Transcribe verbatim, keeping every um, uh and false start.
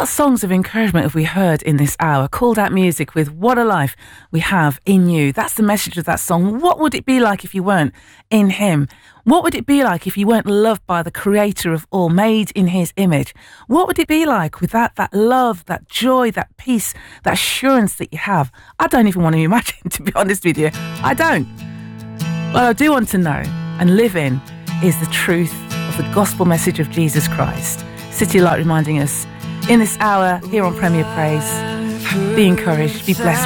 What songs of encouragement have we heard in this hour? Called out music with What a Life We Have in You. That's the message of that song. What would it be like if you weren't in him? What would it be like if you weren't loved by the creator of all, made in his image? What would it be like with that, that love, that joy, that peace, that assurance that you have? I don't even want to imagine, to be honest with you. I don't. What I do want to know and live in is the truth of the gospel message of Jesus Christ. City Light reminding us in this hour here on Premier Praise. Be encouraged, be blessed.